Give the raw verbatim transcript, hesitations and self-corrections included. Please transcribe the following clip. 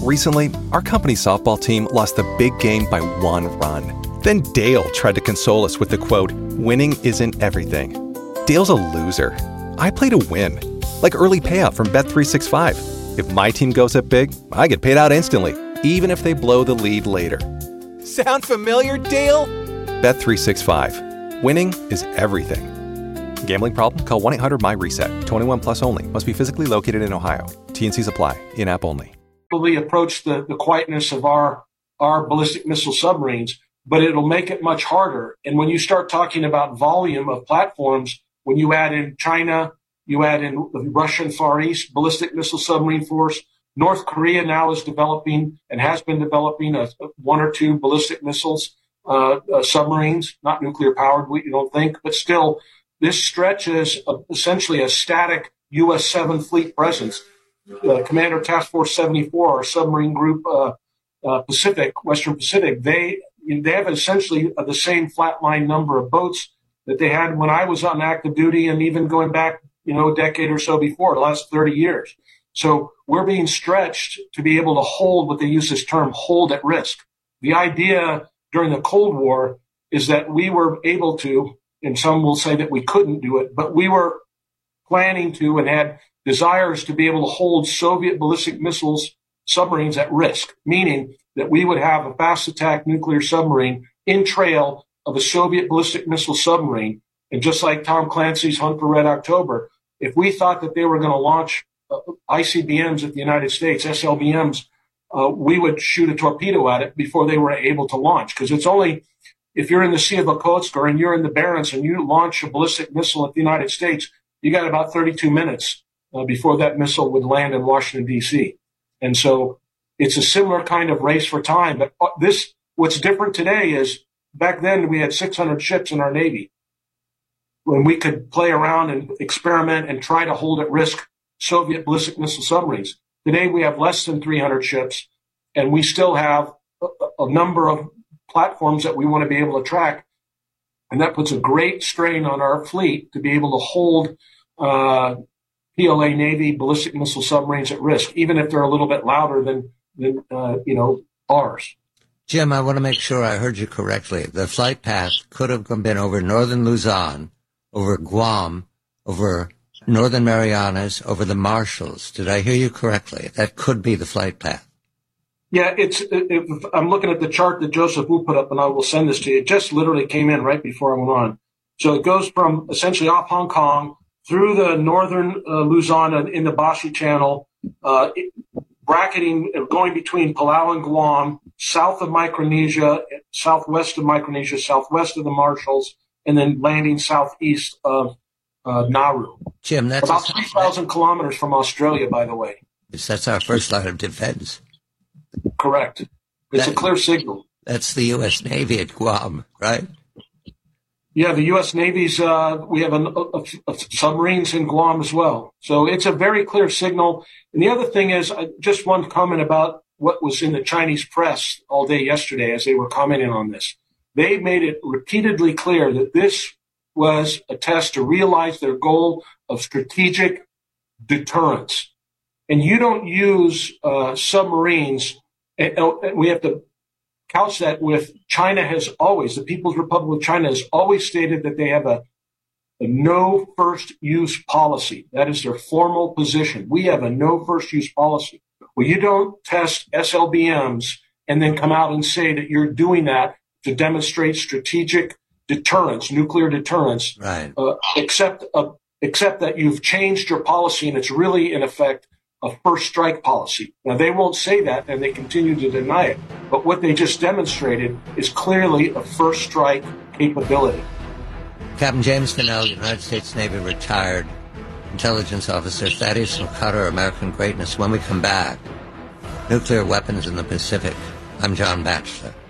Recently, our company's softball team lost the big game by one run. Then Dale tried to console us with the quote, "Winning isn't everything." Dale's a loser. I play to win. Like early payout from Bet three sixty-five. If my team goes up big, I get paid out instantly, even if they blow the lead later. Sound familiar, Dale? Bet three sixty-five. Winning is everything. Gambling problem? Call one eight hundred M Y reset. twenty-one plus only. Must be physically located in Ohio. T N Cs apply. In-app only. Probably approach the, the quietness of our, our ballistic missile submarines, but it'll make it much harder. And when you start talking about volume of platforms, when you add in China, you add in the Russian Far East ballistic missile submarine force, North Korea now is developing and has been developing a, a one or two ballistic missiles, uh, uh, submarines, not nuclear powered, we you don't think, but still, this stretches a, essentially a static U S seven fleet presence. Uh, Commander Task Force seventy-four, our submarine group, uh, uh, Pacific, Western Pacific, they they have essentially the same flatline number of boats that they had when I was on active duty, and even going back, you know, a decade or so before, the last thirty years. So we're being stretched to be able to hold what they use this term, hold at risk. The idea during the Cold War is that we were able to, and some will say that we couldn't do it, but we were planning to and had desires to be able to hold Soviet ballistic missiles submarines at risk, meaning that we would have a fast attack nuclear submarine in trail of a Soviet ballistic missile submarine. And just like Tom Clancy's Hunt for Red October, if we thought that they were going to launch uh, I C B Ms at the United States, S L B Ms, uh, we would shoot a torpedo at it before they were able to launch. Because it's only if you're in the Sea of Okhotsk or and you're in the Barents and you launch a ballistic missile at the United States, you got about thirty-two minutes uh, before that missile would land in Washington, D C. And so it's a similar kind of race for time. But this, what's different today is back then we had six hundred ships in our Navy when we could play around and experiment and try to hold at risk Soviet ballistic missile submarines. Today we have less than three hundred ships, and we still have a, a number of platforms that we want to be able to track. And that puts a great strain on our fleet to be able to hold uh, P L A Navy ballistic missile submarines at risk, even if they're a little bit louder than, than uh, you know, ours. Jim, I want to make sure I heard you correctly. The flight path could have been over northern Luzon, over Guam, over northern Marianas, over the Marshalls. Did I hear you correctly? That could be the flight path. Yeah, it's. It, I'm looking at the chart that Joseph Wu put up, and I will send this to you. It just literally came in right before I went on. So it goes from essentially off Hong Kong through the northern uh, Luzon in the Bashi Channel, uh, bracketing, going between Palau and Guam, south of Micronesia, southwest of Micronesia, southwest of the Marshalls, and then landing southeast of uh, Nauru. Jim, that's about three thousand kilometers from Australia, by the way. That's our first line of defense. Correct. It's that, a clear signal. That's the U S Navy at Guam, right? Yeah, the U S Navy's, uh, we have a, a, a submarines in Guam as well. So it's a very clear signal. And the other thing is, uh, just one comment about what was in the Chinese press all day yesterday as they were commenting on this. They made it repeatedly clear that this was a test to realize their goal of strategic deterrence. And you don't use uh, submarines, and, and we have to couch that with China has always, the People's Republic of China has always stated that they have a, a no first use policy. That is their formal position. We have a no first use policy. Well, you don't test S L B Ms and then come out and say that you're doing that to demonstrate strategic deterrence, nuclear deterrence, right. uh, except, uh, except that you've changed your policy and it's really, in effect, a first strike policy. Now, they won't say that and they continue to deny it. But what they just demonstrated is clearly a first strike capability. Captain James Finnell, United States Navy retired intelligence officer, Thaddeus McCutter, American Greatness. When we come back, nuclear weapons in the Pacific. I'm John Batchelor.